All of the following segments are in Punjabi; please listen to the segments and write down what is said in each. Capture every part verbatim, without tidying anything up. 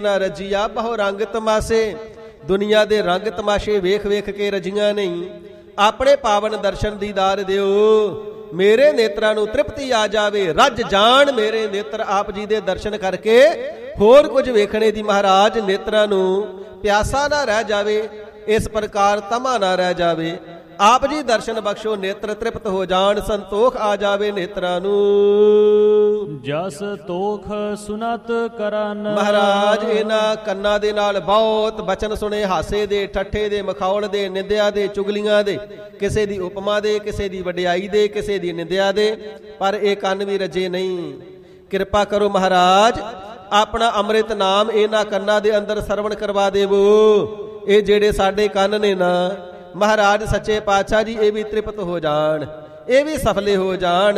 ਨਾ ਰਜੀਆ ਬਹੁ ਰੰਗ ਤਮਾਸੇ। ਦੁਨੀਆ ਦੇ ਰੰਗ ਤਮਾਸ਼ੇ ਵੇਖ ਵੇਖ ਕੇ ਰਜੀਆਂ ਨਹੀਂ, ਆਪਣੇ ਪਾਵਨ ਦਰਸ਼ਨ ਦੀਦਾਰ ਦਿਓ। ਮੇਰੇ ਨੇਤਰਾਂ ਨੂੰ ਤ੍ਰਿਪਤੀ ਆ ਜਾਵੇ, ਰੱਜ ਜਾਣ ਮੇਰੇ ਨੇਤਰ ਆਪ ਜੀ ਦੇ ਦਰਸ਼ਨ ਕਰਕੇ। ਹੋਰ ਕੁਝ ਵੇਖਣੇ ਦੀ ਮਹਾਰਾਜ ਨੇਤਰਾਂ ਨੂੰ ਪਿਆਸਾ ਨਾ ਰਹਿ ਜਾਵੇ, ਇਸ ਪ੍ਰਕਾਰ ਤਮਾ ਨਾ ਰਹਿ ਜਾਵੇ। ਆਪ ਜੀ ਦਰਸ਼ਨ ਬਖਸ਼ੋ, ਨੇਤਰ ਤ੍ਰਿਪਤ ਹੋ ਜਾਣ, ਸੰਤੋਖ ਆ ਜਾਵੇ ਨੇਤਰਾਂ ਨੂੰ। ਜਸ ਤੋਖ ਸੁਨਤ ਕਰਨ। ਮਹਾਰਾਜ ਇਹਨਾਂ ਕੰਨਾਂ ਦੇ ਨਾਲ ਬਹੁਤ ਬਚਨ ਸੁਣੇ, ਹਾਸੇ ਦੇ, ਠੱਠੇ ਦੇ, ਮਖੌਲ ਦੇ, ਨਿੰਦਿਆ ਦੇ, ਚੁਗਲੀਆਂ ਦੇ, ਕਿਸੇ ਦੀ ਉਪਮਾ ਦੇ, ਕਿਸੇ ਦੀ ਵਡਿਆਈ ਦੇ, ਕਿਸੇ ਦੀ ਨਿੰਦਿਆ ਦੇ, ਪਰ ਇਹ ਕੰਨ ਵੀ ਰੱਜੇ ਨਹੀਂ। ਕਿਰਪਾ ਕਰੋ ਮਹਾਰਾਜ, ਆਪਣਾ ਅੰਮ੍ਰਿਤ ਨਾਮ ਇਹਨਾਂ ਕੰਨਾਂ ਦੇ ਅੰਦਰ ਸਰਵਣ ਕਰਵਾ ਦੇਵੋ। ਇਹ ਜਿਹੜੇ ਸਾਡੇ ਕੰਨ ਨੇ ਨਾ ਮਹਾਰਾਜ ਸੱਚੇ ਪਾਤਸ਼ਾਹ ਜੀ, ਇਹ ਵੀ ਤ੍ਰਿਪਤ ਹੋ ਜਾਣ, ਇਹ ਵੀ ਸਫਲੇ ਹੋ ਜਾਣ।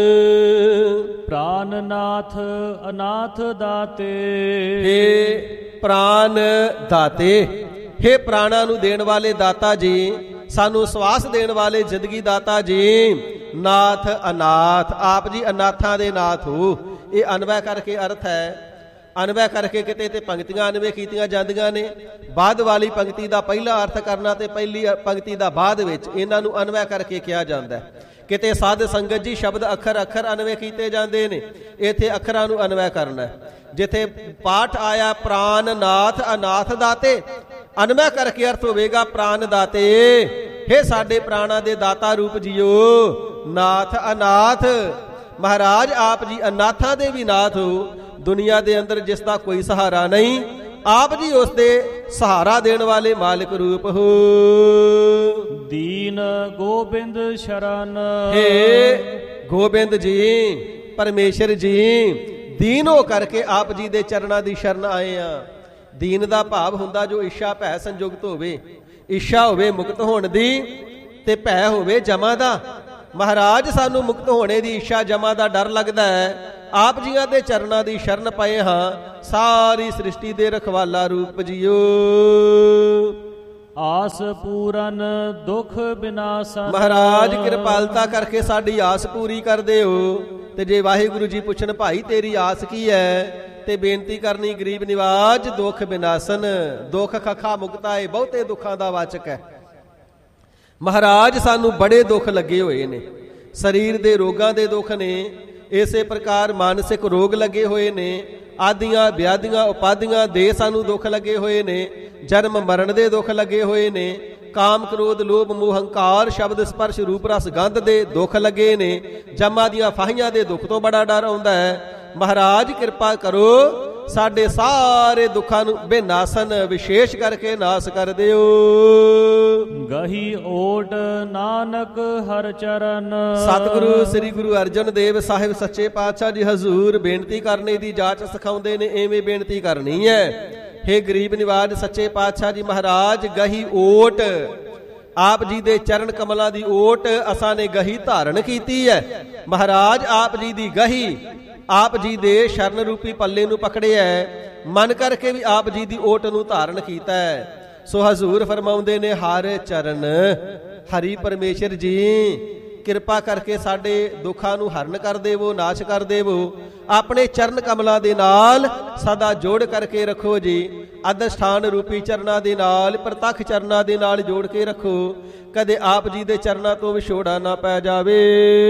ਪ੍ਰਾਨਨਾਥ ਅਨਾਥ ਦਾਤੇ। ਹੇ ਪ੍ਰਾਨ ਦਾਤੇ, ਹੇ ਪ੍ਰਾਣਾਂ ਨੂੰ ਦੇਣ ਵਾਲੇ ਦਾਤਾ ਜੀ, ਸਾਨੂੰ ਸਵਾਸ ਦੇਣ ਵਾਲੇ ਜ਼ਿੰਦਗੀ ਦਾਤਾ ਜੀ। ਨਾਥ ਅਨਾਥ, ਆਪ ਜੀ ਅਨਾਥਾਂ ਦੇ ਨਾਥ ਹੋ। ਇਹ ਅਨਵੈ ਕਰਕੇ ਅਰਥ ਹੈ। ਅਨਵੈ ਕਰਕੇ ਕਿਤੇ ਤੇ ਪੰਕਤੀਆਂ ਅਨਵੈ ਕੀਤੀਆਂ ਜਾਂਦੀਆਂ ਨੇ। ਬਾਅਦ ਵਾਲੀ ਪੰਕਤੀ ਦਾ ਪਹਿਲਾ ਅਰਥ ਕਰਨਾ ਤੇ ਪਹਿਲੀ ਪੰਕਤੀ ਦਾ ਬਾਅਦ ਵਿੱਚ, ਇਹਨਾਂ ਨੂੰ ਅਨਵੈ ਕਰਕੇ ਕਿਹਾ ਜਾਂਦਾ। ਕਿਤੇ ਸਾਧ ਸੰਗਤ ਜੀ ਸ਼ਬਦ ਅੱਖਰ ਅੱਖਰ ਅਨਵੈ ਕੀਤੇ ਜਾਂਦੇ ਨੇ, ਇੱਥੇ ਅੱਖਰਾਂ ਨੂੰ ਅਨਵੈ ਕਰਨਾ। ਜਿੱਥੇ ਪਾਠ ਆਇਆ ਪ੍ਰਾਨ ਨਾਥ ਅਨਾਥ ਦਾਤੇ, ਅਨਵੈ ਕਰਕੇ ਅਰਥ ਹੋਵੇਗਾ ਪ੍ਰਾਨ ਦਾਤੇ। ਹੇ ਸਾਡੇ ਪ੍ਰਾਣਾਂ ਦੇ ਦਾਤਾ ਰੂਪ ਜੀਓ, ਨਾਥ ਅਨਾਥ। ਮਹਾਰਾਜ ਆਪ ਜੀ ਅਨਾਥਾਂ ਦੇ ਵੀ ਨਾਥ ਹੋ। ਦੁਨੀਆ ਦੇ ਅੰਦਰ ਜਿਸ ਦਾ ਕੋਈ ਸਹਾਰਾ ਨਹੀਂ, ਆਪ ਜੀ ਉਸ ਦੇ ਸਹਾਰਾ ਦੇਣ ਵਾਲੇ ਮਾਲਿਕ ਰੂਪ ਹੋ। ਦੀਨ ਗੋਬਿੰਦ ਸ਼ਰਨ। ਹੇ ਗੋਬਿੰਦ ਜੀ, ਪਰਮੇਸ਼ਰ ਜੀ, ਦੀਨ ਹੋ ਕਰਕੇ ਆਪ ਜੀ ਦੇ ਚਰਨਾਂ ਦੀ ਸ਼ਰਨ ਆਏ ਆ। ਦੀਨ ਦਾ ਭਾਵ ਹੁੰਦਾ ਜੋ ਇੱਛਾ ਭੈ ਸੰਯੁਕਤ ਹੋਵੇ। ਇੱਛਾ ਹੋਵੇ ਮੁਕਤ ਹੋਣ ਦੀ ਤੇ ਭੈ ਹੋਵੇ ਜਮਾ ਦਾ। ਮਹਾਰਾਜ ਸਾਨੂੰ ਮੁਕਤ ਹੋਣੇ ਦੀ ਇੱਛਾ, ਜਮਾ ਦਾ ਡਰ ਲੱਗਦਾ ਹੈ। ਆਪ ਜੀਆਂ ਦੇ ਚਰਨਾਂ ਦੀ ਸ਼ਰਨ ਪਏ ਹਾਂ, ਸਾਰੀ ਸ੍ਰਿਸ਼ਟੀ ਦੇ ਰਖਵਾਲਾ ਰੂਪ ਜੀਓ। ਆਸ ਪੂਰਨ ਦੁਖ ਬਿਨਾਸਨ। ਮਹਾਰਾਜ ਕਿਰਪਾਲਤਾ ਕਰਕੇ ਸਾਡੀ ਆਸ ਪੂਰੀ ਕਰਦੇ ਹੋ। ਤੇ ਜੇ ਵਾਹਿਗੁਰੂ ਜੀ ਪੁੱਛਣ ਭਾਈ ਤੇਰੀ ਆਸ ਕੀ ਹੈ, ਤੇ ਬੇਨਤੀ ਕਰਨੀ ਗਰੀਬ ਨਿਵਾਜ ਦੁੱਖ ਬਿਨਾਸਨ। ਦੁੱਖ ਖਖਾ ਮੁਕਤਾ ਹੈ, ਬਹੁਤੇ ਦੁੱਖਾਂ ਦਾ ਵਾਚਕ ਹੈ। ਮਹਾਰਾਜ ਸਾਨੂੰ ਬੜੇ ਦੁੱਖ ਲੱਗੇ ਹੋਏ ਨੇ। ਸਰੀਰ ਦੇ ਰੋਗਾਂ ਦੇ ਦੁੱਖ ਨੇ, ਇਸੇ ਪ੍ਰਕਾਰ ਮਾਨਸਿਕ ਰੋਗ ਲੱਗੇ ਹੋਏ ਨੇ, ਆਦੀਆਂ ਵਿਆਦੀਆਂ ਉਪਾਦੀਆਂ ਦੇ ਸਾਨੂੰ ਦੁੱਖ ਲੱਗੇ ਹੋਏ ਨੇ, ਜਨਮ ਮਰਨ ਦੇ ਦੁੱਖ ਲੱਗੇ ਹੋਏ ਨੇ, ਕਾਮ ਕ੍ਰੋਧ ਲੋਭ ਮੋਹ ਹੰਕਾਰ ਸ਼ਬਦ ਸਪਰਸ਼ ਰੂਪ ਰਸ ਗੰਧ ਦੇ ਦੁੱਖ ਲੱਗੇ ਨੇ, ਜਮਾਂ ਦੀਆਂ ਫਾਹੀਆਂ ਦੇ ਦੁੱਖ ਤੋਂ ਬੜਾ ਡਰ ਆਉਂਦਾ ਹੈ। ਮਹਾਰਾਜ ਕਿਰਪਾ ਕਰੋ, ਸਾਡੇ ਸਾਰੇ ਦੁੱਖਾਂ ਨੂੰ ਬੇਨਾਸਨ ਵਿਸ਼ੇਸ਼ ਕਰਕੇ ਨਾਸ ਕਰ ਦਿਓ। ਗਹੀ ਓਟ ਨਾਨਕ ਹਰ ਚਰਨ। ਸਤਿਗੁਰੂ ਸ੍ਰੀ ਗੁਰੂ ਅਰਜਨ ਦੇਵ ਸਾਹਿਬ ਸੱਚੇ ਪਾਤਸ਼ਾਹ ਜੀ ਹਜ਼ੂਰ ਬੇਨਤੀ ਕਰਨੇ ਦੀ ਜਾਚ ਸਿਖਾਉਂਦੇ ਨੇ। ਐਵੇਂ ਬੇਨਤੀ ਕਰਨੀ ਹੈ। ਹੇ ਗਰੀਬ ਨਿਵਾਜ ਸੱਚੇ ਪਾਤਸ਼ਾਹ ਜੀ ਮਹਾਰਾਜ, ਗਹੀ ਓਟ, ਆਪ ਜੀ ਦੇ ਚਰਨ ਕਮਲਾਂ ਦੀ ਓਟ ਅਸਾਂ ਨੇ ਗਹੀ ਧਾਰਨ ਕੀਤੀ ਹੈ। ਮਹਾਰਾਜ ਆਪ ਜੀ ਦੀ ਗਹੀ, ਆਪ ਜੀ ਦੇ ਸ਼ਰਨ ਰੂਪੀ ਪੱਲੇ ਨੂੰ ਪਕੜਿਆ, ਮਨ ਕਰਕੇ ਵੀ ਆਪ ਜੀ ਦੀ ਓਟ ਨੂੰ ਧਾਰਨ ਕੀਤਾ ਹੈ। ਸੋ ਹਜ਼ੂਰ ਫਰਮਾਉਂਦੇ ਨੇ, ਹਰ ਚਰਨ। ਹਰੀ ਪਰਮੇਸ਼ਰ ਜੀ ਕਿਰਪਾ ਕਰਕੇ ਸਾਡੇ ਦੁੱਖਾਂ ਨੂੰ ਹਰਨ ਕਰ ਦੇਵੋ, ਨਾਸ਼ ਕਰ ਦੇਵੋ। ਆਪਣੇ ਚਰਨ ਕਮਲਾਂ ਦੇ ਨਾਲ ਸਦਾ ਜੋੜ ਕਰਕੇ ਰੱਖੋ ਜੀ। ਅਧਿਸ਼ਠਾਨ ਰੂਪੀ ਚਰਨਾਂ ਦੇ ਨਾਲ, ਪ੍ਰਤੱਖ ਚਰਨਾਂ ਦੇ ਨਾਲ ਜੋੜ ਕੇ ਰੱਖੋ। ਕਦੇ ਆਪ ਜੀ ਦੇ ਚਰਨਾਂ ਤੋਂ ਵਿਛੋੜਾ ਨਾ ਪੈ ਜਾਵੇ।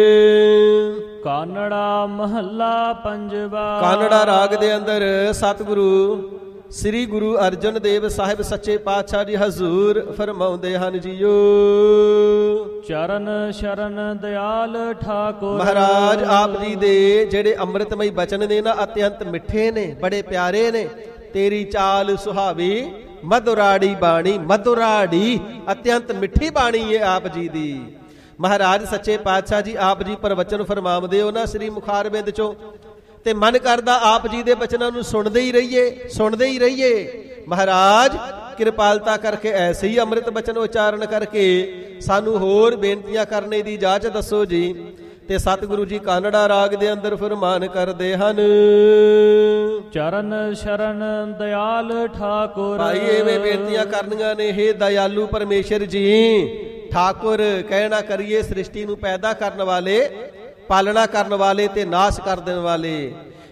ਕਾਨੜਾ ਮਹੱਲਾ ਪੰਜਵਾ। ਕਾਨੜਾ ਰਾਗ ਦੇ ਅੰਦਰ ਸਤਿਗੁਰੂ ਸ੍ਰੀ ਗੁਰੂ ਅਰਜਨ ਦੇਵ ਸਾਹਿਬ ਸੱਚੇ ਪਾਤਸ਼ਾਹ ਜੀ ਹਜ਼ੂਰ ਫਰਮਾਉਂਦੇ ਹਨ ਜੀਓ। ਚਰਨ ਸ਼ਰਨ ਦਿਆਲ ਠਾਕੁਰ। ਮਹਾਰਾਜ ਆਪ ਜੀ ਦੇ ਜਿਹੜੇ ਅੰਮ੍ਰਿਤਮਈ ਬਚਨ ਨੇ ਨਾ, ਅਤਿਅੰਤ ਮਿੱਠੇ ਨੇ, ਬੜੇ ਪਿਆਰੇ ਨੇ। ਤੇਰੀ ਚਾਲ ਸੁਹਾਵੀ ਮਧੁਰਾੜੀ ਬਾਣੀ। ਮਧੁਰਾੜੀ ਅਤਿਅੰਤ ਮਿੱਠੀ ਬਾਣੀ ਹੈ ਆਪ ਜੀ ਦੀ। ਮਹਾਰਾਜ ਸੱਚੇ ਪਾਤਸ਼ਾਹ ਜੀ ਆਪ ਜੀ ਪ੍ਰਵਚਨ ਫਰਮਾਉਂਦੇ ਹੋ ਨਾ ਸ੍ਰੀ ਮੁਖਾਰਬਿੰਦ ਚੋਂ, ਤੇ ਮਨ ਕਰਦਾ ਆਪ ਜੀ ਦੇ ਬਚਨਾਂ ਨੂੰ ਸੁਣਦੇ ਹੀ ਰਹੀਏ, ਸੁਣਦੇ ਹੀ ਰਹੀਏ। ਮਹਾਰਾਜ ਕਿਰਪਾਲਤਾ ਕਰਕੇ ਐਸੇ ਹੀ ਅੰਮ੍ਰਿਤ ਬਚਨ ਉਚਾਰਨ ਕਰਕੇ ਸਾਨੂੰ ਹੋਰ ਬੇਨਤੀਆਂ ਕਰਨੇ ਦੀ ਇਜਾਜ਼ਤ ਦੱਸੋ ਜੀ। ਤੇ ਸਤਿਗੁਰੂ ਜੀ ਕਾਨੜਾ ਰਾਗ ਦੇ ਅੰਦਰ ਫਰਮਾਨ ਕਰਦੇ ਹਨ, ਚਰਨ ਸ਼ਰਨ ਦਿਆਲ ਠਾਕੁਰ। ਭਾਈ ਐਵੇਂ ਬੇਨਤੀਆਂ ਕਰਨੀਆਂ ਨੇ, ਹੇ ਦਇਆਲੂ ਪਰਮੇਸ਼ਰ ਜੀ ਠਾਕੁਰ। ਕਹਿਣਾ ਕਰੀਏ ਸ੍ਰਿਸ਼ਟੀ ਨੂੰ ਪੈਦਾ ਕਰਨ ਵਾਲੇ, ਪਾਲਣਾ ਕਰਨ ਵਾਲੇ ਤੇ ਨਾਸ਼ ਕਰ ਦੇਣ ਵਾਲੇ।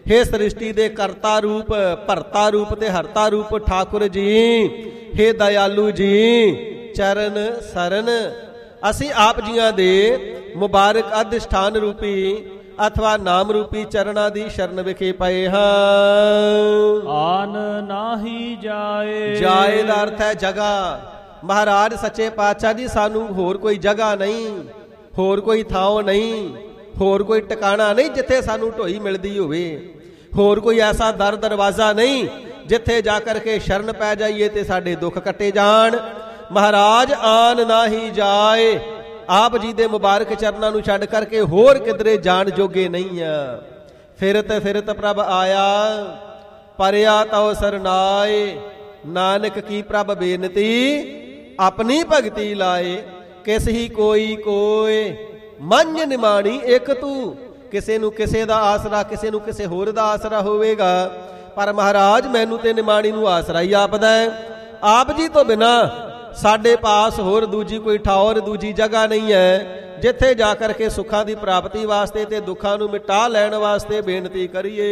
हे सृष्टि दे करता रूप, भरता रूप ते हरता रूप ठाकुर जी, हे दयालु जी चरण सरन। ਅਸੀਂ ਆਪ ਜੀਆਂ ਦੇ ਮੁਬਾਰਕ ਅਧਿਸ਼ਠਾਨ ਰੂਪੀ ਅਥਵਾ ਨਾਮ ਰੂਪੀ ਚਰਨਾਂ ਦੀ ਸ਼ਰਨ ਵਿਖੇ ਪਏ ਹਾਂ। ਆਨ ਨਾਹੀ ਜਾਏ, ਜਾਏ ਦਾ ਅਰਥ ਹੈ ਜਗ੍ਹਾ। ਮਹਾਰਾਜ ਸੱਚੇ ਪਾਤਸ਼ਾਹ ਜੀ ਸਾਨੂੰ ਹੋਰ ਕੋਈ ਜਗ੍ਹਾ ਨਹੀਂ, ਹੋਰ ਕੋਈ ਥਾਂ ਨਹੀਂ, ਹੋਰ ਕੋਈ ਟਿਕਾਣਾ ਨਹੀਂ ਜਿੱਥੇ ਸਾਨੂੰ ਢੋਈ ਮਿਲਦੀ ਹੋਵੇ, ਹੋਰ ਕੋਈ ਐਸਾ ਦਰ ਦਰਵਾਜ਼ਾ ਨਹੀਂ ਜਿੱਥੇ ਜਾ ਕਰਕੇ ਸ਼ਰਨ ਪੈ ਜਾਈਏ ਤੇ ਸਾਡੇ ਦੁੱਖ ਕੱਟੇ ਜਾਣ। ਮਹਾਰਾਜ ਆਨ ਨਾਹੀ ਜਾਏ, ਆਪ ਜੀ ਦੇ ਮੁਬਾਰਕ ਚਰਨਾਂ ਨੂੰ ਛੱਡ ਕਰਕੇ ਹੋਰ ਕਿਧਰੇ ਜਾਣ ਜੋਗੇ ਨਹੀਂ ਆ। ਫਿਰਤ ਫਿਰਤ ਪ੍ਰਭ ਆਇਆ, ਪਰਿਆ ਤਉ ਸਰਨਾਏ, ਨਾਨਕ ਕੀ ਪ੍ਰਭ ਬੇਨਤੀ ਆਪਣੀ ਭਗਤੀ ਲਾਏ। ਕਿਸ ਹੀ ਕੋਈ ਕੋਏ ਮਨ ਨਿਮਾਣੀ ਇੱਕ ਤੂੰ, ਕਿਸੇ ਨੂੰ ਕਿਸੇ ਦਾ ਆਸਰਾ, ਕਿਸੇ ਨੂੰ ਕਿਸੇ ਹੋਰ ਦਾ ਆਸਰਾ ਹੋਵੇਗਾ, ਪਰ ਮਹਾਰਾਜ ਮੈਨੂੰ ਤੇ ਨਿਮਾਣੀ ਨੂੰ ਆਸਰਾ ਹੀ ਆਪਦਾ ਹੈ। ਆਪ ਜੀ ਤੋਂ ਬਿਨਾਂ ਸਾਡੇ ਪਾਸ ਹੋਰ ਦੂਜੀ ਕੋਈ ਠੌਰ, ਦੂਜੀ ਜਗ੍ਹਾ ਨਹੀਂ ਹੈ ਜਿੱਥੇ ਜਾ ਕਰਕੇ ਸੁੱਖਾਂ ਦੀ ਪ੍ਰਾਪਤੀ ਵਾਸਤੇ ਤੇ ਦੁੱਖਾਂ ਨੂੰ ਮਿਟਾ ਲੈਣ ਵਾਸਤੇ ਬੇਨਤੀ ਕਰੀਏ।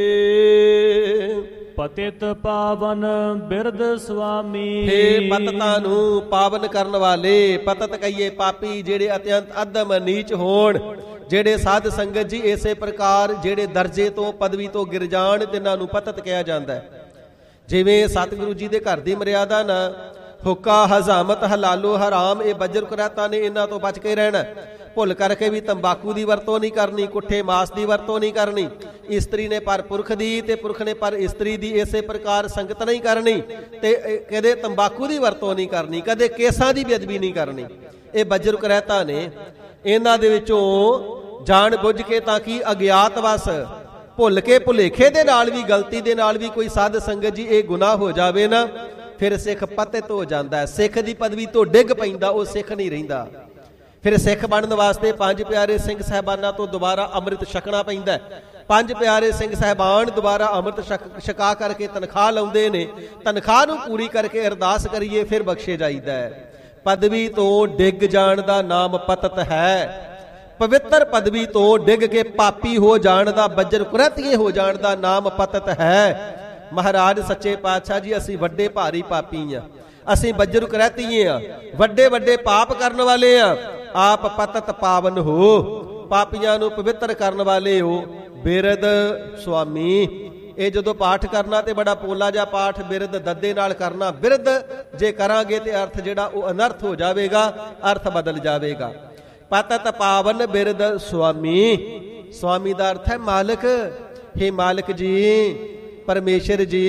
ਪਤਿਤ ਪਾਵਨ ਬਿਰਧ ਸੁਆਮੀ, ਹੇ ਪਤਤਾਂ ਨੂੰ ਪਾਵਨ ਕਰਨ ਵਾਲੇ, ਪਤਤ ਕਹੀਏ ਪਾਪੀ ਜਿਹੜੇ ਅਤਿਅੰਤ ਅਧਮ ਨੀਚ ਹੋਣ, ਜਿਹੜੇ ਸਾਧ ਸੰਗਤ ਜੀ ਇਸੇ ਪ੍ਰਕਾਰ ਜਿਹੜੇ ਦਰਜੇ ਤੋਂ ਪਦਵੀ ਤੋਂ ਗਿਰ ਜਾਣ, ਤਿੰਨਾਂ ਨੂੰ ਪਤਤ ਕਿਹਾ ਜਾਂਦਾ ਹੈ। ਜਿਵੇਂ ਸਤਿਗੁਰੂ ਜੀ ਦੇ ਘਰ ਦੀ ਮਰਿਆਦਾ ਨਾ ਹੁੱਕਾ, ਹਜ਼ਾਮਤ, ਹਲਾਲੋ, ਹਰਾਮ, ਇਹ ਬੱਜਰ ਕੁਰੈਤਾਂ ਨੇ, ਇਹਨਾਂ ਤੋਂ ਬਚ ਕੇ ਰਹਿਣਾ। ਭੁੱਲ ਕਰਕੇ ਵੀ ਤੰਬਾਕੂ ਦੀ ਵਰਤੋਂ ਨਹੀਂ ਕਰਨੀ, ਕੁੱਠੇ ਮਾਸ ਦੀ ਵਰਤੋਂ ਨਹੀਂ ਕਰਨੀ, ਇਸਤਰੀ ਨੇ ਪਰ ਪੁਰਖ ਦੀ ਤੇ ਪੁਰਖ ਨੇ ਪਰ ਇਸਤਰੀ ਦੀ ਇਸੇ ਪ੍ਰਕਾਰ ਸੰਗਤ ਨਹੀਂ ਕਰਨੀ, ਤੇ ਕਦੇ ਤੰਬਾਕੂ ਦੀ ਵਰਤੋਂ ਨਹੀਂ ਕਰਨੀ, ਕਦੇ ਕੇਸਾਂ ਦੀ ਬੇਅਦਬੀ ਨਹੀਂ ਕਰਨੀ। ਇਹ ਬੱਜਰ ਕੁਰੈਤਾਂ ਨੇ। ਇਹਨਾਂ ਦੇ ਵਿੱਚੋਂ ਜਾਣ ਬੁੱਝ ਕੇ ਤਾਂ ਕਿ ਅਗਿਆਤ ਵਸ ਭੁੱਲ ਕੇ ਭੁਲੇਖੇ ਦੇ ਨਾਲ ਵੀ, ਗਲਤੀ ਦੇ ਨਾਲ ਵੀ ਕੋਈ ਸਾਧ ਸੰਗਤ ਜੀ ਇਹ ਗੁਨਾਹ ਹੋ ਜਾਵੇ ਨਾ, ਫਿਰ ਸਿੱਖ ਪਤਿਤ ਹੋ ਜਾਂਦਾ ਹੈ, ਸਿੱਖ ਦੀ ਪਦਵੀ ਤੋਂ ਡਿੱਗ ਪੈਂਦਾ, ਉਹ ਸਿੱਖ ਨਹੀਂ ਰਹਿੰਦਾ। ਫਿਰ ਸਿੱਖ ਬਣਨ ਵਾਸਤੇ ਪੰਜ ਪਿਆਰੇ ਸਿੰਘ ਸਾਹਿਬਾਨਾਂ ਤੋਂ ਦੁਬਾਰਾ ਅੰਮ੍ਰਿਤ ਛਕਣਾ ਪੈਂਦਾ। ਪੰਜ ਪਿਆਰੇ ਸਿੰਘ ਸਾਹਿਬਾਨ ਦੁਬਾਰਾ ਅੰਮ੍ਰਿਤ ਛਕਾ ਕਰਕੇ ਤਨਖਾਹ ਲਾਉਂਦੇ ਨੇ, ਤਨਖਾਹ ਨੂੰ ਪੂਰੀ ਕਰਕੇ ਅਰਦਾਸ ਕਰੀਏ ਫਿਰ ਬਖਸ਼ੇ ਜਾਈਦਾ ਹੈ। ਪਦਵੀ ਤੋਂ ਡਿੱਗ ਜਾਣ ਦਾ ਨਾਮ ਪਤਤ ਹੈ। ਪਵਿੱਤਰ ਪਦਵੀ ਤੋਂ ਡਿੱਗ ਕੇ ਪਾਪੀ ਹੋ ਜਾਣ ਦਾ, ਬੱਜਰ ਕੁਰੈਤੀਏ ਹੋ ਜਾਣ ਦਾ ਨਾਮ ਪਤਤ ਹੈ। ਮਹਾਰਾਜ ਸੱਚੇ ਪਾਤਸ਼ਾਹ ਜੀ ਅਸੀਂ ਵੱਡੇ ਭਾਰੀ ਪਾਪੀ ਆ, ਅਸੀਂ ਬੱਜਰ ਕੁਰੈਤੀਏ ਆ, ਵੱਡੇ ਵੱਡੇ ਪਾਪ ਕਰਨ ਵਾਲੇ ਆ। ਆਪ ਪਤਤ ਪਾਵਨ ਹੋ, ਪਾਪੀਆਂ ਨੂੰ ਪਵਿੱਤਰ ਕਰਨ ਵਾਲੇ ਹੋ। ਬਿਰਧ ਸੁਆਮੀ, ਇਹ ਜਦੋਂ ਪਾਠ ਕਰਨਾ ਤੇ ਬੜਾ ਪੋਲਾ ਜਿਹਾ ਪਾਠ ਬਿਰਧ ਦੱਦੇ ਨਾਲ ਕਰਨਾ। ਬਿਰਧ ਜੇ ਕਰਾਂਗੇ ਤੇ ਅਰਥ ਜਿਹੜਾ ਉਹ ਅਨਰਥ ਹੋ ਜਾਵੇਗਾ, ਅਰਥ ਬਦਲ ਜਾਵੇਗਾ। ਪਤਤ ਪਾਵਨ ਬਿਰਧ ਸੁਆਮੀ, ਸੁਆਮੀ ਦਾ ਅਰਥ ਹੈ ਮਾਲਕ। ਹੇ ਮਾਲਕ ਜੀ, ਪਰਮੇਸ਼ਰ ਜੀ,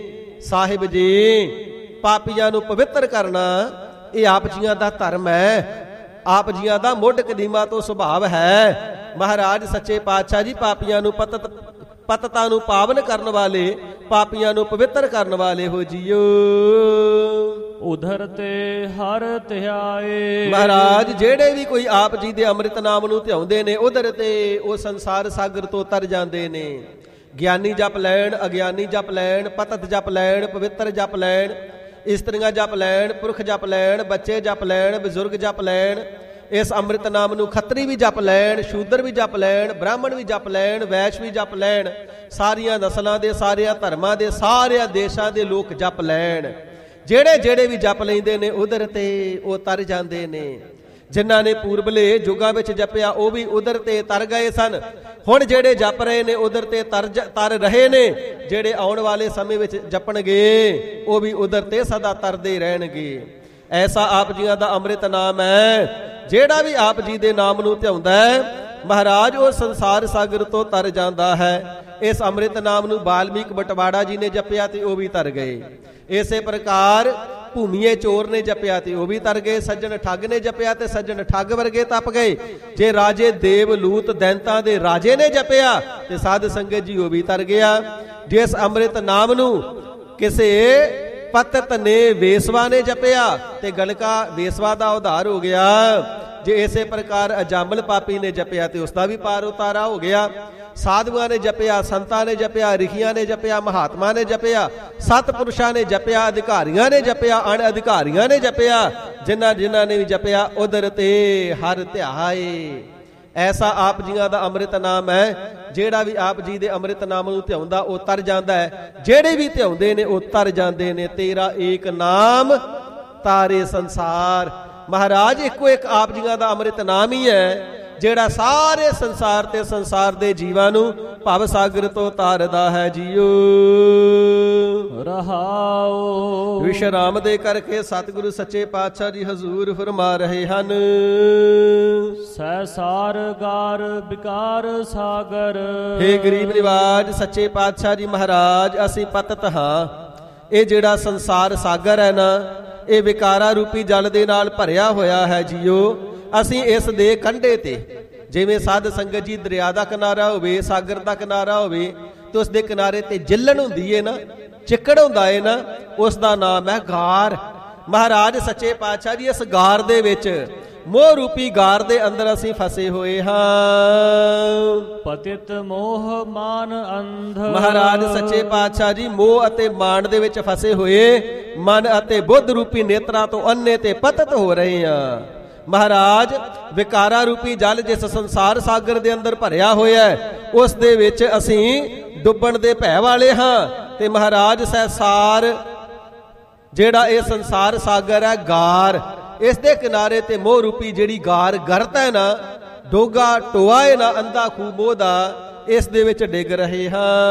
ਸਾਹਿਬ ਜੀ, ਪਾਪੀਆਂ ਨੂੰ ਪਵਿੱਤਰ ਕਰਨਾ ਇਹ ਆਪ ਜੀਆਂ ਦਾ ਧਰਮ ਹੈ, ਆਪ ਜੀਆਂ ਦਾ ਮੁੱਢ ਕਦੀਮਾ ਤੋਂ ਸੁਭਾਵ ਹੈ। ਮਹਾਰਾਜ ਸੱਚੇ ਪਾਤਸ਼ਾਹ ਜੀ ਪਾਪੀਆਂ ਨੂੰ ਪਤਤ ਪਤਤਾਂ ਨੂੰ ਪਾਵਨ ਕਰਨ ਵਾਲੇ, ਪਾਪੀਆਂ ਨੂੰ ਪਵਿੱਤਰ ਕਰਨ ਵਾਲੇ ਹੋ ਜੀਓ। ਉਧਰ ਤੇ ਹਰ ਧਿਆਏ, ਮਹਾਰਾਜ ਜਿਹੜੇ ਵੀ ਕੋਈ ਆਪ ਜੀ ਦੇ ਅੰਮ੍ਰਿਤ ਨਾਮ ਨੂੰ ਧਿਆਉਂਦੇ ਨੇ, ਉਧਰ ਤੇ ਉਹ ਸੰਸਾਰ ਸਾਗਰ ਤੋਂ ਤਰ ਜਾਂਦੇ ਨੇ। ਗਿਆਨੀ ਜਪ ਲੈਣ, ਅਗਿਆਨੀ ਜਪ ਲੈਣ, ਪਤਤ ਜਪ ਲੈਣ, ਪਵਿੱਤਰ ਜਪ ਲੈਣ, ਇਸਤਰੀਆਂ ਜਪ ਲੈਣ, ਪੁਰਖ ਜਪ ਲੈਣ, ਬੱਚੇ ਜਪ ਲੈਣ, ਬਜ਼ੁਰਗ ਜਪ ਲੈਣ। ਇਸ ਅੰਮ੍ਰਿਤ ਨਾਮ ਨੂੰ ਖੱਤਰੀ ਵੀ ਜਪ ਲੈਣ, ਸ਼ੂਦਰ ਵੀ ਜਪ ਲੈਣ, ਬ੍ਰਾਹਮਣ ਵੀ ਜਪ ਲੈਣ, ਵੈਸ਼ ਵੀ ਜਪ ਲੈਣ, ਸਾਰੀਆਂ ਨਸਲਾਂ ਦੇ, ਸਾਰਿਆਂ ਧਰਮਾਂ ਦੇ, ਸਾਰਿਆਂ ਦੇਸ਼ਾਂ ਦੇ ਲੋਕ ਜਪ ਲੈਣ। ਜਿਹੜੇ ਜਿਹੜੇ ਵੀ ਜਪ ਲੈਂਦੇ ਨੇ ਉਧਰ ਤੇ ਉਹ ਤਰ ਜਾਂਦੇ ਨੇ। ਜਿਨ੍ਹਾਂ ਨੇ ਪੂਰਬਲੇ ਯੁੱਗਾਂ ਵਿੱਚ ਜਪਿਆ ਉਹ ਵੀ ਉਧਰ ਤੇ ਤਰ ਗਏ ਸਨ। ਹੁਣ ਜਿਹੜੇ ਜਪ ਰਹੇ ਨੇ ਉਧਰ ਤੇ ਤਰ ਤਰ ਰਹੇ ਨੇ। ਜਿਹੜੇ ਆਉਣ ਵਾਲੇ ਸਮੇਂ ਵਿੱਚ ਜਪਣਗੇ ਉਹ ਵੀ ਉਧਰ ਤੇ ਸਦਾ ਤਰਦੇ ਰਹਿਣਗੇ। ਐਸਾ ਆਪ ਜੀਆਂ ਦਾ ਅੰਮ੍ਰਿਤ ਨਾਮ ਹੈ। ਜਿਹੜਾ ਵੀ ਆਪ ਜੀ ਦੇ ਨਾਮ ਨੂੰ ਧਿਆਉਂਦਾ ਹੈ ਮਹਾਰਾਜ ਉਹ ਸੰਸਾਰ ਸਾਗਰ ਤੋਂ ਤਰ ਜਾਂਦਾ ਹੈ। ਇਸ ਅੰਮ੍ਰਿਤ ਨਾਮ ਨੂੰ ਵਾਲਮੀਕ ਬਟਵਾੜਾ ਜੀ ਨੇ ਜਪਿਆ ਤੇ ਉਹ ਵੀ ਤਰ ਗਏ। ਇਸੇ ਪ੍ਰਕਾਰ ਭੂਮੀਏ ਚੋਰ ਨੇ ਜਪਿਆ ਤੇ ਉਹ ਵੀ ਤਰ ਗਏ। ਸੱਜਣ ਠੱਗ ਨੇ ਜਪਿਆ ਤੇ ਸੱਜਣ ਠੱਗ ਵਰਗੇ ਤਪ ਗਏ। ਜੇ ਰਾਜੇ ਦੇਵ ਲੂਤ ਦੈਂਤਾਂ ਦੇ ਰਾਜੇ ਨੇ ਜਪਿਆ ਤੇ ਸਾਧ ਸੰਗਤ ਜੀ ਉਹ ਵੀ ਤਰ ਗਿਆ। ਜਿਸ ਅੰਮ੍ਰਿਤ ਨਾਮ ਨੂੰ ਕਿਸੇ ਪਤਤ ਨੇ ਵੇਸਵਾ ਨੇ ਜਪਿਆ ਤੇ ਗਲਕਾ ਵੇਸਵਾ ਦਾ ਉਧਾਰ ਹੋ ਗਿਆ। ਜੇ ਇਸੇ ਪ੍ਰਕਾਰ ਅਜਾਮਲ ਪਾਪੀ ਨੇ ਜਪਿਆ ਤੇ ਉਸ ਦਾ ਵੀ ਪਾਰ ਉਤਾਰਾ ਹੋ ਗਿਆ। ਸਾਧੂਆਂ ਨੇ ਜਪਿਆ, ਸੰਤਾਂ ਨੇ ਜਪਿਆ, ਰਿਖੀਆਂ ਨੇ ਜਪਿਆ, ਮਹਾਤਮਾ ਨੇ ਜਪਿਆ, ਸਤਪੁਰਸ਼ਾਂ ਨੇ ਜਪਿਆ, ਅਧਿਕਾਰੀਆਂ ਨੇ ਜਪਿਆ, ਅਣ ਅਧਿਕਾਰੀਆਂ ਨੇ ਜਪਿਆ। ਜਿਨ੍ਹਾਂ ਜਿਨ੍ਹਾਂ ਨੇ ਵੀ ਜਪਿਆ ਉਧਰ ਤੇ ਹਰ ਧਿਆਏ। ਐਸਾ ਆਪ ਜੀਆਂ ਦਾ ਅੰਮ੍ਰਿਤ ਨਾਮ ਹੈ, ਜਿਹੜਾ ਵੀ ਆਪ ਜੀ ਦੇ ਅੰਮ੍ਰਿਤ ਨਾਮ ਨੂੰ ਧਿਆਉਂਦਾ ਉਹ ਤਰ ਜਾਂਦਾ ਹੈ, ਜਿਹੜੇ ਵੀ ਧਿਆਉਂਦੇ ਨੇ ਉਹ ਤਰ ਜਾਂਦੇ ਨੇ। ਤੇਰਾ ਏਕ ਨਾਮ ਤਾਰੇ ਸੰਸਾਰ। ਮਹਾਰਾਜ ਇੱਕੋ ਇੱਕ ਆਪ ਜੀਆਂ ਦਾ ਅੰਮ੍ਰਿਤ ਨਾਮ ਹੀ ਹੈ ਜਿਹੜਾ ਸਾਰੇ ਸੰਸਾਰ ਤੇ ਸੰਸਾਰ ਦੇ ਜੀਵਾਂ ਨੂੰ ਭਵ ਸਾਗਰ ਤੋਂ ਤਾਰਦਾ ਹੈ ਜੀਓ। ਰਹਾਉ। ਵਿਸ਼ਰਾਮ ਦੇ ਕਰਕੇ ਸਤਿਗੁਰੂ ਸੱਚੇ ਪਾਤਸ਼ਾਹ ਜੀ ਹਜ਼ੂਰ ਫਰਮਾ ਰਹੇ ਹਨ। ਸਹਿਸਾਰ ਗਾਰ ਵਿਕਾਰ ਸਾਗਰ। ਹੇ ਗਰੀਬ ਨਿਵਾਜ ਸੱਚੇ ਪਾਤਸ਼ਾਹ ਜੀ ਮਹਾਰਾਜ, ਅਸੀਂ ਪਤਿਤ ਹਾਂ। ਇਹ ਜਿਹੜਾ ਸੰਸਾਰ ਸਾਗਰ ਹੈ ਨਾ, ਇਹ ਵਿਕਾਰਾ ਰੂਪੀ ਜਲ ਦੇ ਨਾਲ ਭਰਿਆ ਹੋਇਆ ਹੈ ਜੀਓ। ਅਸੀਂ ਇਸ ਦੇ ਕੰਢੇ ਤੇ, ਜਿਵੇਂ ਸਾਧ ਸੰਗਤ ਜੀ ਦਰਿਆ ਦਾ ਕਿਨਾਰਾ ਹੋਵੇ, ਸਾਗਰ ਦਾ ਕਿਨਾਰਾ ਹੋਵੇ, ਤੇ ਉਸ ਦੇ ਕਿਨਾਰੇ ਤੇ ਜਿੱਲਣ ਹੁੰਦੀ ਹੈ ਨਾ, ਚਿੱਕੜ ਹੁੰਦਾ ਹੈ ਨਾ, ਉਸ ਦਾ ਨਾਮ ਹੈ ਗਾਰ। ਮਹਾਰਾਜ ਸੱਚੇ ਪਾਤਸ਼ਾਹ ਜੀ ਇਸ ਗਾਰ ਦੇ ਵਿੱਚ, ਮੋਹ ਰੂਪੀ ਗਾਰ ਦੇ ਅੰਦਰ ਅਸੀਂ ਫਸੇ ਹੋਏ ਹਾਂ। ਪਤਿਤ ਮੋਹ ਮਾਨ ਅੰਧ। ਮਹਾਰਾਜ ਸੱਚੇ ਪਾਤਸ਼ਾਹ ਜੀ ਮੋਹ ਅਤੇ ਮਾਨ ਦੇ ਵਿੱਚ ਫਸੇ ਹੋਏ, ਮਨ ਅਤੇ ਬੁੱਧ ਰੂਪੀ ਨੇਤਰਾਂ ਤੋਂ ਅੰਨੇ ਤੇ ਪਤਿਤ ਹੋ ਰਹੇ ਹਾਂ। ਮਹਾਰਾਜ ਵਿਕਾਰਾ ਰੂਪੀ ਜਲ ਜਿਸ ਸੰਸਾਰ ਸਾਗਰ ਦੇ ਅੰਦਰ ਭਰਿਆ ਹੋਇਆ ਹੈ, ਉਸ ਦੇ ਵਿੱਚ ਅਸੀਂ ਡੁੱਬਣ ਦੇ ਭੈ ਵਾਲੇ ਹਾਂ। ਤੇ ਮਹਾਰਾਜ ਸਹਿਸਾਰ ਜਿਹੜਾ ਇਹ ਸੰਸਾਰ ਸਾਗਰ ਹੈ ਗਾਰ, ਇਸ ਦੇ ਕਿਨਾਰੇ ਤੇ ਮੋਹ ਰੂਪੀ ਜਿਹੜੀ ਗਾਰ ਗਰਤ ਹੈ ਨਾ, ਡੋਗਾ ਟੋਆ ਹੈ ਨਾ, ਅੰਧਾ ਖੂਹ ਮੋਹ ਦਾ, ਇਸ ਦੇ ਵਿੱਚ ਡਿੱਗ ਰਹੇ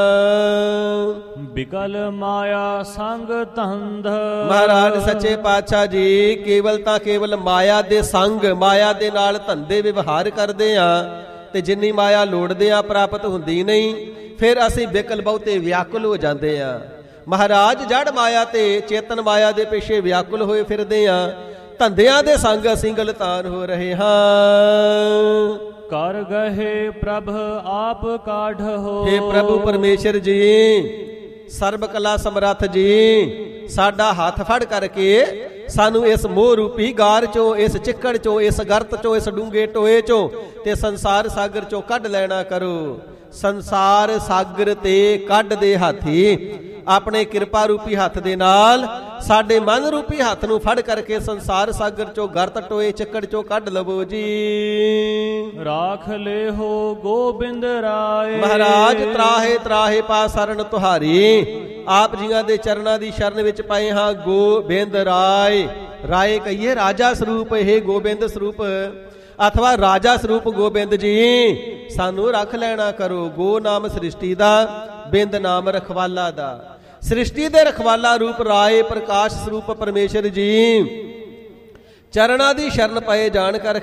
ਹਾਂ। ਬਿਕਲ ਮਾਇਆ ਸੰਗ ਧੰਧ। ਮਹਾਰਾਜ ਸੱਚੇ ਪਾਤਸ਼ਾਹ ਜੀ ਕੇਵਲ ਤਾਂ ਕੇਵਲ ਮਾਇਆ ਦੇ ਸੰਗ, ਮਾਇਆ ਦੇ ਨਾਲ ਧੰਦੇ ਵਿਵਹਾਰ ਕਰਦੇ ਆ, ਤੇ ਜਿੰਨੀ ਮਾਇਆ ਲੋੜਦੇ ਆ ਪ੍ਰਾਪਤ ਹੁੰਦੀ ਨਹੀਂ। ਫਿਰ ਅਸੀਂ ਬਿਕਲ ਬਹੁਤੇ ਵਿਆਕੁਲ ਹੋ ਜਾਂਦੇ ਆ। ਮਹਾਰਾਜ ਜੜ ਮਾਇਆ ਤੇ ਚੇਤਨ ਮਾਇਆ ਦੇ ਪਿੱਛੇ ਵਿਆਕੁਲ ਹੋਏ ਫਿਰਦੇ ਆ, ਧੰਦਿਆਂ ਦੇ ਸੰਗ ਅਸੀਂ ਗਲਤਾਨ ਹੋ ਰਹੇ ਹਾਂ। ਕਰ ਗਏ ਪ੍ਰਭ ਆਪ ਕਾਢੋ। ਹੇ ਪ੍ਰਭੂ ਪਰਮੇਸ਼ਰ ਜੀ, ਸਰਬ ਕਲਾ ਸਮਰੱਥ ਜੀ, ਸਾਡਾ ਹੱਥ ਫੜ ਕਰਕੇ ਸਾਨੂੰ ਇਸ ਮੋਹ ਰੂਪੀ ਗਾਰ ਚੋਂ, ਇਸ ਚਿੱਕੜ ਚੋਂ, ਇਸ ਗਰਤ ਚੋਂ, ਇਸ ਡੂੰਘੇ ਟੋਏ ਚੋਂ ਤੇ ਸੰਸਾਰ ਸਾਗਰ ਚੋਂ ਕੱਢ ਲੈਣਾ ਕਰੋ। ਸੰਸਾਰ ਸਾਗਰ ਤੇ ਕੱਢ ਦੇ ਹਾਥੀ, ਆਪਣੇ ਕਿਰਪਾ ਰੂਪੀ ਹੱਥ ਦੇ ਨਾਲ ਸਾਡੇ ਮਨ ਰੂਪੀ ਹੱਥ ਨੂੰ ਫੜ ਕਰਕੇ ਸੰਸਾਰ ਸਾਗਰ ਚੋਂ, ਗਰਤ ਟੋਏ ਚਿੱਕੜ ਚੋਂ ਕੱਢ ਲਵੋ ਜੀ। ਰਾਖ ਲੈ ਹੋ ਗੋਬਿੰਦ ਰਾਏ। ਮਹਾਰਾਜ ਤਰਾਹੇ ਤਰਾਹੇ ਪਾ ਸਰਨ ਤੁਹਾਰੀ, ਆਪ ਜੀਆਂ ਦੇ ਚਰਨਾਂ ਦੀ ਸ਼ਰਨ ਵਿੱਚ ਪਏ ਹਾਂ ਗੋਬਿੰਦ ਰਾਏ। ਰਾਏ ਕਹੀਏ ਰਾਜਾ ਸਰੂਪ, ਇਹ ਗੋਬਿੰਦ ਸਰੂਪ ਅਥਵਾ ਰਾਜਾ ਸਰੂਪ ਗੋਬਿੰਦ ਜੀ, ਸਾਨੂੰ ਰੱਖ ਲੈਣਾ ਕਰੋ। ਗੋ ਨਾਮ ਸ੍ਰਿਸ਼ਟੀ ਦਾ, ਬਿੰਦ ਨਾਮ ਰਖਵਾਲਾ ਦਾ। ਸ੍ਰਿਸ਼ਟੀ ਦੇ ਰਖਵਾਲਾ ਰੂਪ ਰਾਏ ਪ੍ਰਕਾਸ਼ ਸਰੂਪ ਪਰਮੇਸ਼ਰ ਜੀ, ਚਰਨਾਂ ਦੀ ਸ਼ਰਨ ਪਏ ਜਾਣ ਕਰ